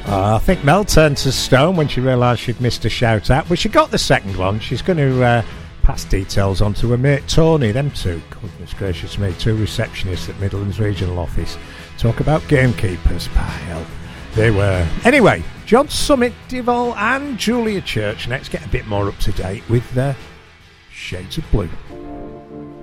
I think Mel turned to stone when she realised she'd missed a shout out, but she got the second one. She's going to pass details on to her mate Tony. Them two, goodness gracious me, two receptionists at Midlands Regional Office. Talk about gamekeepers, by hell. They were. Anyway, John Summit, Dival and Julia Church. Let's get a bit more up to date with Shades of Blue.